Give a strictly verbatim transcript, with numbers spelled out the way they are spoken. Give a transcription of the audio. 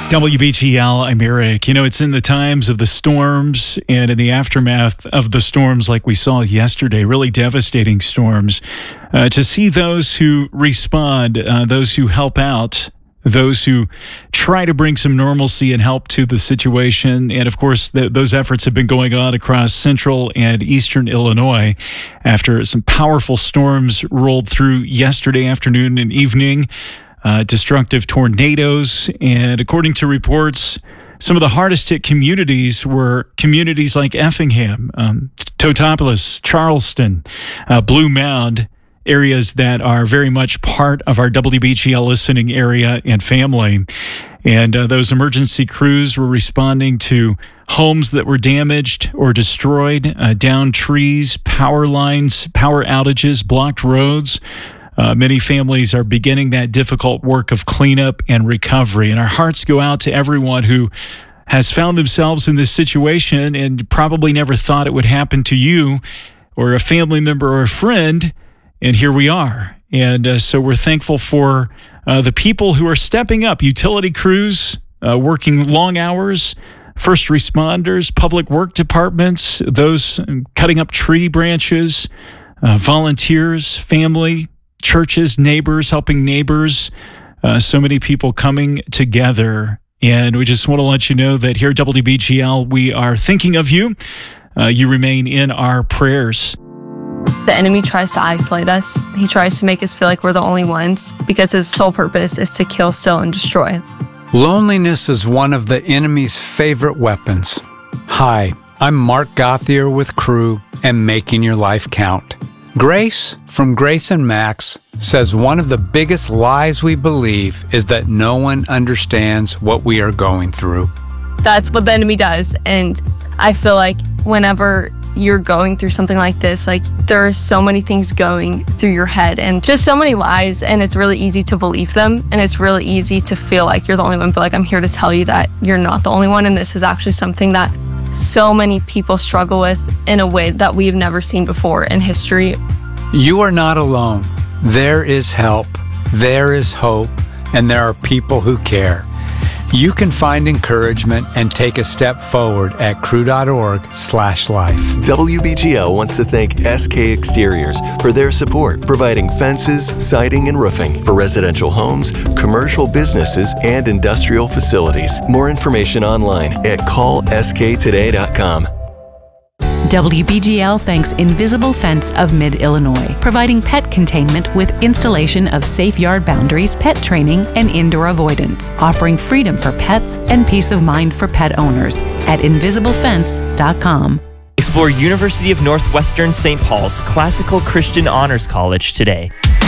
W B G L, I'm Eric. You know, it's in the times of the storms and in the aftermath of the storms like we saw yesterday, really devastating storms, uh, to see those who respond, uh, those who help out, those who try to bring some normalcy and help to the situation. And of course, th- those efforts have been going on across central and eastern Illinois after some powerful storms rolled through yesterday afternoon and evening. Uh, destructive tornadoes, and according to reports, some of the hardest hit communities were communities like Effingham, um, Totopolis, Charleston, uh, Blue Mound, areas that are very much part of our W B G L listening area and family. And uh, those emergency crews were responding to homes that were damaged or destroyed, uh, downed trees, power lines, power outages, blocked roads. Uh, many families are beginning that difficult work of cleanup and recovery. And our hearts go out to everyone who has found themselves in this situation and probably never thought it would happen to you or a family member or a friend. And here we are. And uh, so we're thankful for uh, the people who are stepping up, utility crews, uh, working long hours, first responders, public work departments, those cutting up tree branches, uh, volunteers, family, churches, neighbors, helping neighbors, uh, so many people coming together. And we just want to let you know that here at W B G L, we are thinking of you. Uh, you remain in our prayers. The enemy tries to isolate us. He tries to make us feel like we're the only ones because his sole purpose is to kill, steal, and destroy. Loneliness is one of the enemy's favorite weapons. Hi, I'm Mark Gauthier with Crew and Making Your Life Count. Grace, from Grace and Max, says one of the biggest lies we believe is that no one understands what we are going through. That's what the enemy does. And I feel like whenever you're going through something like this, like there are so many things going through your head and just so many lies, and it's really easy to believe them. And it's really easy to feel like you're the only one. But like, I'm here to tell you that you're not the only one. And this is actually something that so many people struggle with in a way that we've never seen before in history. You are not alone. There is help, there is hope, and there are people who care. You can find encouragement and take a step forward at crew.org slash life. W B G L wants to thank S K Exteriors for their support, providing fences, siding, and roofing for residential homes, commercial businesses, and industrial facilities. More information online at call s k today dot com. W B G L thanks Invisible Fence of Mid-Illinois, providing pet containment with installation of safe yard boundaries, pet training, and indoor avoidance, offering freedom for pets and peace of mind for pet owners at invisible fence dot com. Explore University of Northwestern Saint Paul's Classical Christian Honors College today.